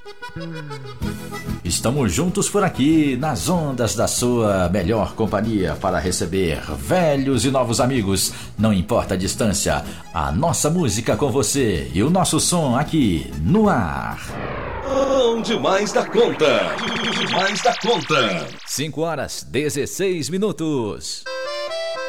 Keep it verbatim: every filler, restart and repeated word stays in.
Estamos juntos por aqui, nas ondas da sua melhor companhia, para receber velhos e novos amigos. Não importa a distância, a nossa música com você e o nosso som aqui no ar. Bom demais da conta. Demais da conta. cinco horas, dezesseis minutos.